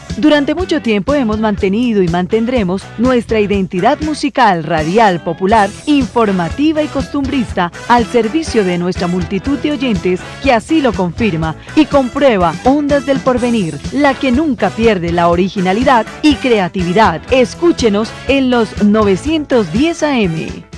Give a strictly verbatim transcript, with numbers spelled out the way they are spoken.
Durante mucho tiempo hemos mantenido y mantendremos nuestra identidad musical, radial, popular, informativa y costumbrista al servicio de nuestra multitud de oyentes que así lo confirma y comprueba Ondas del Porvenir, la que nunca pierde la originalidad y creatividad. Escúchenos en los novecientos diez A M.